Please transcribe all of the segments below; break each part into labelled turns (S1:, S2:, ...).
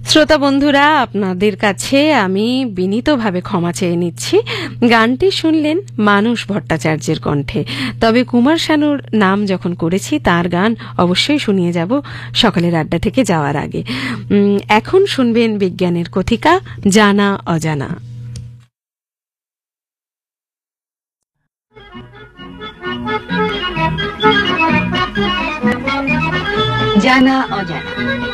S1: শ্রোতা বন্ধুরা, আপনাদের কাছে আমি বিনীতভাবে ক্ষমা চেয়ে নিচ্ছি। গানটি শুনলেন মানস ভট্টাচার্যের কণ্ঠে, তবে কুমার শানুর নাম যখন করেছি তার গান অবশ্যই শুনিয়ে যাব সকালের আড্ডা থেকে যাওয়ার আগে। এখন শুনবেন বিজ্ঞানের কথিকা জানা অজানা।
S2: জানা অজানা।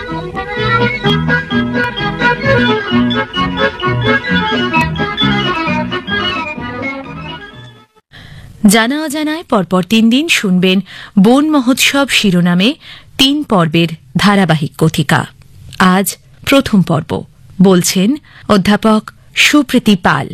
S3: জানা অজানায় পরপর 3 দিন শুনবেন বন মহোৎসব শিরোনামে 3 পর্বের ধারাবাহিক কথিকা। আজ প্রথম পর্ব, বলছেন অধ্যাপক সুপ্রীতি পাল।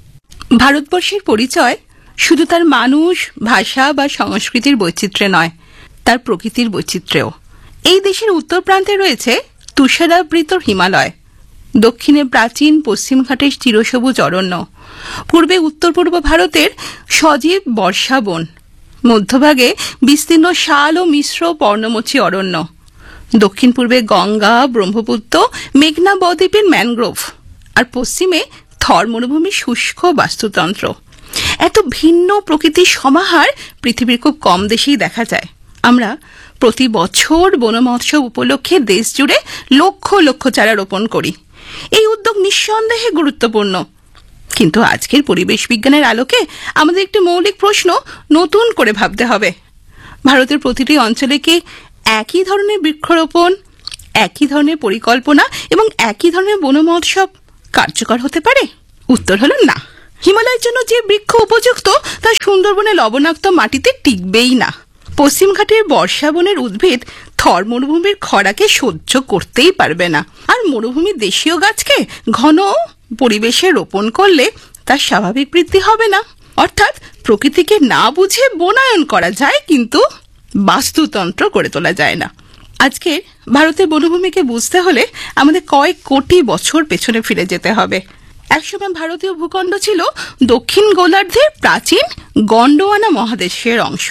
S4: ভারতবর্ষের পরিচয় শুধু তার মানুষ, ভাষা বা সংস্কৃতির বৈচিত্র্যে নয়, তার প্রকৃতির বৈচিত্র্যেও। এই দেশের উত্তর প্রান্তে রয়েছে তুষারাবৃত হিমালয়, দক্ষিণে প্রাচীন পশ্চিমঘাটের চিরসবুজ অরণ্য, পূর্বে উত্তর পূর্ব ভারতের সজীব বর্ষা বন, মধ্যভাগে বিস্তীর্ণ শাল ও মিশ্র পর্ণমোচী অরণ্য, দক্ষিণ পূর্বে গঙ্গা, ব্রহ্মপুত্র, মেঘনা বদ্বীপের ম্যানগ্রোভ, আর পশ্চিমে থর মরুভূমির শুষ্ক বাস্তুতন্ত্র। এত ভিন্ন প্রকৃতির সমাহার পৃথিবীর খুব কম দেশেই দেখা যায়। আমরা প্রতি বছর বন মহোৎসব উপলক্ষে দেশ জুড়ে লক্ষ লক্ষ চারা রোপণ করি। এই উদ্যোগ নিঃসন্দেহে গুরুত্বপূর্ণ, কিন্তু আজকের পরিবেশ বিজ্ঞানের আলোকে আমাদের একটি মৌলিক প্রশ্ন নতুন করে ভাবতে হবে। ভারতের প্রতিটি অঞ্চলে কি একই ধরনের বৃক্ষরোপণ, একই ধরনের পরিকল্পনা এবং একই ধরনের বন মহোৎসব কার্যকর হতে পারে? উত্তর হলো না। হিমালয়ের জন্য যে বৃক্ষ উপযুক্ত তা সুন্দরবনের লবণাক্ত মাটিতে টিকবেই না। পশ্চিমঘাটের বর্ষাবনের উদ্ভিদ থর মরুভূমির খরাকে সহ্য করতেই পারবে না। আর মরুভূমির দেশীয় গাছকে ঘন পরিবেশে রোপণ করলে তার স্বাভাবিক বৃদ্ধি হবে না। অর্থাৎ প্রকৃতিকে না বুঝে বনায়ন করা যায়, কিন্তু বাস্তুতন্ত্র গড়ে তোলা যায় না। আজকে ভারতের বনভূমিকে বুঝতে হলে আমাদের কয়েক কোটি বছর পেছনে ফিরে যেতে হবে। একসময় ভারতীয় ভূখণ্ড ছিল দক্ষিণ গোলার্ধের প্রাচীন গন্ডোয়ানা মহাদেশের অংশ।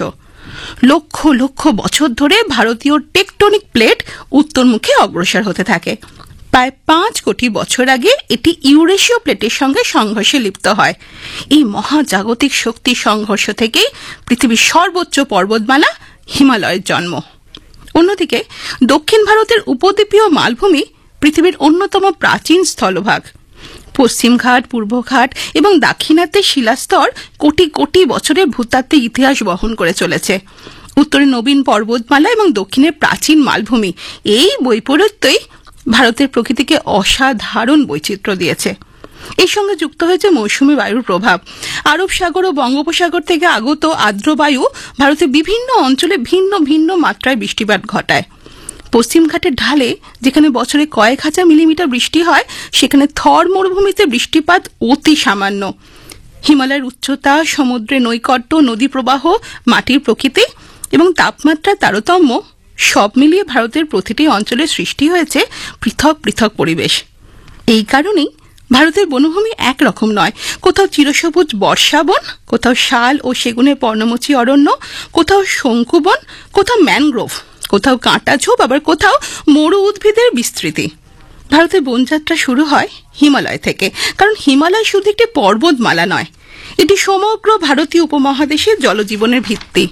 S4: লক্ষ লক্ষ বছর ধরে ভারতীয় টেকটনিক প্লেট উত্তরমুখে অগ্রসর হতে থাকে। প্রায় 5 কোটি বছর আগে এটি ইউরেশীয় প্লেটের সঙ্গে সংঘর্ষে লিপ্ত হয়। এই মহাজাগতিক শক্তির সংঘর্ষ থেকেই পৃথিবীর সর্বোচ্চ পর্বতমালা হিমালয়ের জন্ম। অন্যদিকে দক্ষিণ ভারতের উপদ্বীপীয় মালভূমি পৃথিবীর অন্যতম প্রাচীন স্থলভাগ। পশ্চিমঘাট, পূর্বঘাট এবং দাক্ষিণাত্যের শিলাস্তর কোটি কোটি বছরের ভূতাত্ত্বিক ইতিহাস বহন করে চলেছে। উত্তরে নবীন পর্বতমালা এবং দক্ষিণে প্রাচীন মালভূমি, এই বৈপরীত্যই ভারতের প্রকৃতিকে অসাধারণ বৈচিত্র্য দিয়েছে। এর সঙ্গে যুক্ত হয়েছে মৌসুমী বায়ুর প্রভাব। আরব সাগর ও বঙ্গোপসাগর থেকে আগত আর্দ্র বায়ু ভারতের বিভিন্ন অঞ্চলে ভিন্ন ভিন্ন মাত্রায় বৃষ্টিপাত ঘটায়। পশ্চিমঘাটের ঢালে যেখানে বছরে কয়েক হাজার মিলিমিটার বৃষ্টি হয়, সেখানে থর মরুভূমিতে বৃষ্টিপাত অতি সামান্য। হিমালয়ের উচ্চতা, সমুদ্রের নৈকট্য, নদী প্রবাহ, মাটির প্রকৃতি এবং তাপমাত্রার তারতম্য সব মিলিয়ে ভারতের প্রতিটি অঞ্চলে সৃষ্টি হয়েছে পৃথক পৃথক পরিবেশ। এই কারণেই ভারতের বনভূমি একরকম নয়। কোথাও চিরসবুজ বর্ষাবন, কোথাও শাল ও সেগুনের পর্ণমোচী অরণ্য, কোথাও শঙ্কুবন, কোথাও ম্যানগ্রোভ, কোথাও কাঁটা ঝোপ, আবার কোথাও মরু উদ্ভিদের বিস্তৃতি। ভারতের বনযাত্রা শুরু হয় হিমালয় থেকে, কারণ হিমালয় শুধু একটি পর্বতমালা নয়, এটি সমগ্র ভারতীয় উপমহাদেশের জলজীবনের ভিত্তি।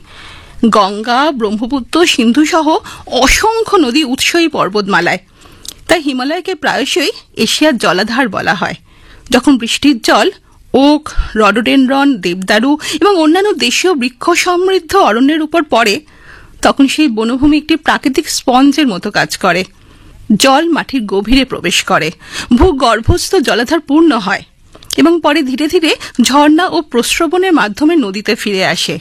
S4: গঙ্গা, ব্রহ্মপুত্র, সিন্ধু সহ অসংখ্য নদী উৎস এই পর্বতমালায়। তাই হিমালয়কে প্রায়শই এশিয়ার জলাধার বলা হয়। যখন বৃষ্টির জল ওক, রডোডেনড্রন, দেবদারু এবং অন্যান্য দেশীয় বৃক্ষ সমৃদ্ধ অরণ্যের উপর পড়ে, তখন সেই বনভূমি একটি প্রাকৃতিক স্পঞ্জের মতো কাজ করে। জল মাটির গভীরে প্রবেশ করে, ভূগর্ভস্থ জলাধার পূর্ণ হয় এবং পরে ধীরে ধীরে ঝর্ণা ও প্রস্রবণের মাধ্যমে নদীতে ফিরে আসে।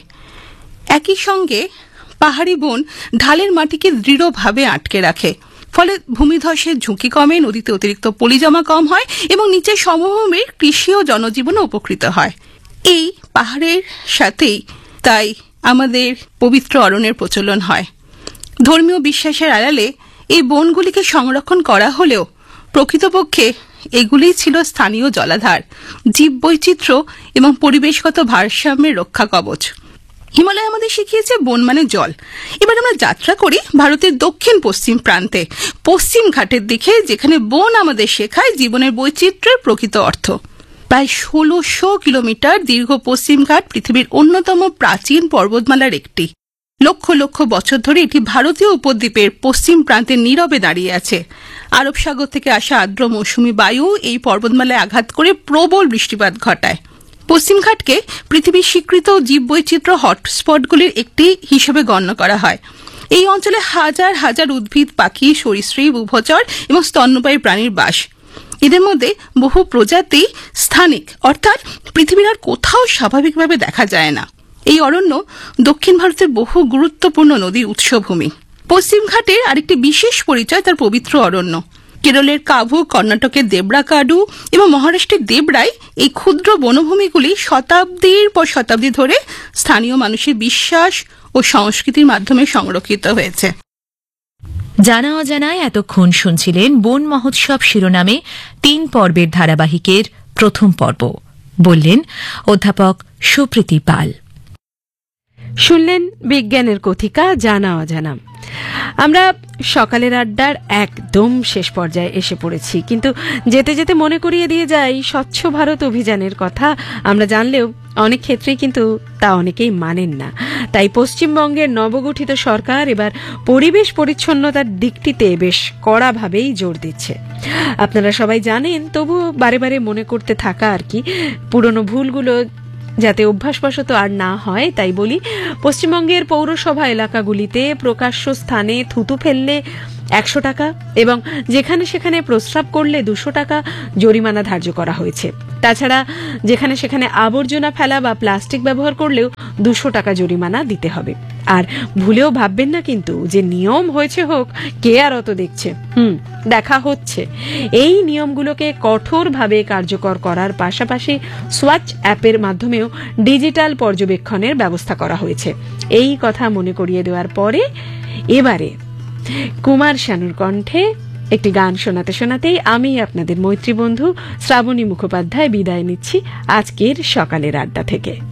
S4: একই সঙ্গে পাহাড়ি বন ঢালের মাটিকে দৃঢ়ভাবে আটকে রাখে, ফলে ভূমিধসের ঝুঁকি কমে, নদীতে অতিরিক্ত পলিজমা কম হয় এবং নিচের সমভূমির কৃষি ও জনজীবনও উপকৃত হয়। এই পাহাড়ের সাথেই তাই আমাদের পবিত্র অরণ্যের প্রচলন হয়। ধর্মীয় বিশ্বাসের আড়ালে এই বনগুলিকে সংরক্ষণ করা হলেও প্রকৃতপক্ষে এগুলিই ছিল স্থানীয় জলাধার, জীববৈচিত্র্য এবং পরিবেশগত ভারসাম্যের রক্ষা কবচ। হিমালয় আমাদের শিখিয়েছে বন মানে জল। এবার আমরা যাত্রা করি ভারতের দক্ষিণ পশ্চিম প্রান্তে, পশ্চিম ঘাটের দিকে, যেখানে বন আমাদের শেখায় জীবনের বৈচিত্র্যের প্রকৃত অর্থ। প্রায় ১৬০০ কিলোমিটার দীর্ঘ পশ্চিম ঘাট পৃথিবীর অন্যতম প্রাচীন পর্বতমালার একটি। লক্ষ লক্ষ বছর ধরে এটি ভারতীয় উপদ্বীপের পশ্চিম প্রান্তে নীরবে দাঁড়িয়ে আছে। আরব সাগর থেকে আসা আর্দ্র মৌসুমী বায়ু এই পর্বতমালায় আঘাত করে প্রবল বৃষ্টিপাত ঘটায়। পশ্চিমঘাটকে পৃথিবীর স্বীকৃত জীববৈচিত্র্য হটস্পটগুলির একটি হিসেবে গণ্য করা হয়। এই অঞ্চলে হাজার হাজার উদ্ভিদ, পাখি, সরীসৃপ, উভচর এবং স্তন্যপায়ী প্রাণীর বাস। এদের মধ্যে বহু প্রজাতি স্থানিক, অর্থাৎ পৃথিবীর আর কোথাও স্বাভাবিকভাবে দেখা যায় না। এই অরণ্য দক্ষিণ ভারতের বহু গুরুত্বপূর্ণ নদীর উৎসভূমি। পশ্চিমঘাটের আরেকটি বিশেষ পরিচয় তার পবিত্র অরণ্য। কেরলের কাভু, কর্ণাটকের দেবরাকাডু এবং মহারাষ্ট্রের দেবরাই এই ক্ষুদ্র বনভূমিগুলি শতাব্দীর পর শতাব্দী ধরে স্থানীয় মানুষের বিশ্বাস ও সংস্কৃতির মাধ্যমে সংরক্ষিত হয়েছে।
S3: জানা অজানায় এতক্ষণ শুনছিলেন বন মহোৎসব শিরোনামে ৩ পর্বের ধারাবাহিকের প্রথম পর্ব। বললেন অধ্যাপক সুপ্রীতি পাল।
S1: শুনলেন বিজ্ঞানের কথিকা জানা অজানা। আমরা সকালের আড্ডার একদম শেষ পর্যায়ে এসে পড়েছি, কিন্তু যেতে যেতে মনে করিয়ে দিয়ে যাই স্বচ্ছ ভারত অভিযানের কথা। আমরা জানলেও অনেক ক্ষেত্রেই কিন্তু তা অনেকেই মানেন না। তাই পশ্চিমবঙ্গের নবগঠিত সরকার এবার পরিবেশ পরিচ্ছন্নতার দিকটিতে বেশ কড়াভাবেই জোর দিচ্ছে। আপনারা সবাই জানেন, তবু বারে বারে মনে করতে থাকা আর কি, পুরনো ভুলগুলো যাতে অভ্যাসবশত আর না হয় তাই বলি। পশ্চিমবঙ্গের পৌরসভা এলাকাগুলিতে প্রকাশ্য স্থানে থুতু ফেললে ১০০ টাকা এবং যেখানে সেখানে প্রস্রাব করলে ২০০ টাকা জরিমানা ধার্য করা হয়েছে। তাছাড়া যেখানে সেখানে আবর্জনা ফেলা বা প্লাস্টিক ব্যবহার করলেও ২০০ টাকা জরিমানা দিতে হবে। আর ভুলেও ভাববেন না কিন্তু যে নিয়ম হয়েছে হোক, কে আর অত দেখছে। দেখা হচ্ছে। এই নিয়মগুলোকে কঠোরভাবে কার্যকর করার পাশাপাশি সোয়াচ অ্যাপের মাধ্যমেও ডিজিটাল পর্যবেক্ষণের ব্যবস্থা করা হয়েছে। এই কথা মনে করিয়ে দেওয়ার পরে এবারে কুমার শানুর কণ্ঠে একটি গান শোনাতে শোনাতেই আমি আপনাদের মৈত্রী বন্ধু শ্রাবণী মুখোপাধ্যায় বিদায় নিচ্ছি আজকের সকালের আড্ডা থেকে।